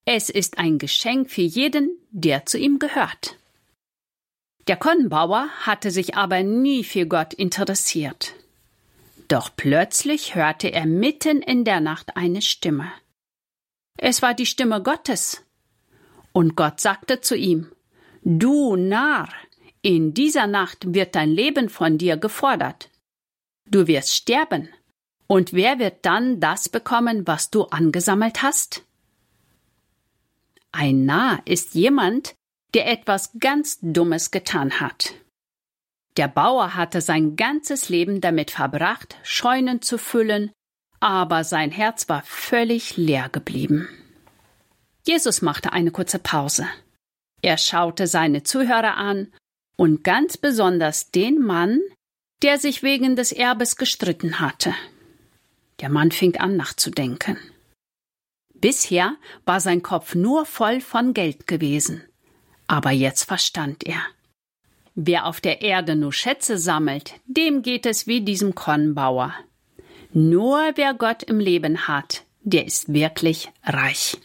Es ist ein Geschenk für jeden, der zu ihm gehört. Der Kornbauer hatte sich aber nie für Gott interessiert. Doch plötzlich hörte er mitten in der Nacht eine Stimme. Es war die Stimme Gottes. Und Gott sagte zu ihm: Du Narr, in dieser Nacht wird dein Leben von dir gefordert. Du wirst sterben. Und wer wird dann das bekommen, was du angesammelt hast? Ein Narr ist jemand, der etwas ganz Dummes getan hat. Der Bauer hatte sein ganzes Leben damit verbracht, Scheunen zu füllen, aber sein Herz war völlig leer geblieben. Jesus machte eine kurze Pause. Er schaute seine Zuhörer an und ganz besonders den Mann, der sich wegen des Erbes gestritten hatte. Der Mann fing an nachzudenken. Bisher war sein Kopf nur voll von Geld gewesen. Aber jetzt verstand er. Wer auf der Erde nur Schätze sammelt, dem geht es wie diesem Kornbauer. Nur wer Gott im Leben hat, der ist wirklich reich.